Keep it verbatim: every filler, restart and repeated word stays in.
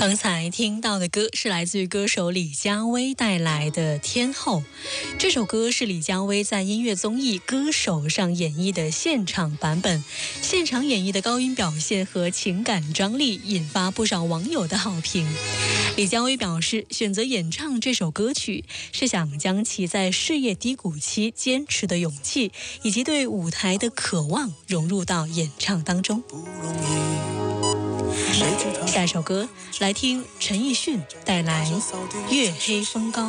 刚才听到的歌是来自于歌手李佳薇带来的《天后》。这首歌是李佳薇在音乐综艺《歌手》上演绎的现场版本，现场演绎的高音表现和情感张力引发不少网友的好评。李佳薇表示，选择演唱这首歌曲是想将其在事业低谷期坚持的勇气以及对舞台的渴望融入到演唱当中。下一首歌来听陈奕迅带来《月黑风高》。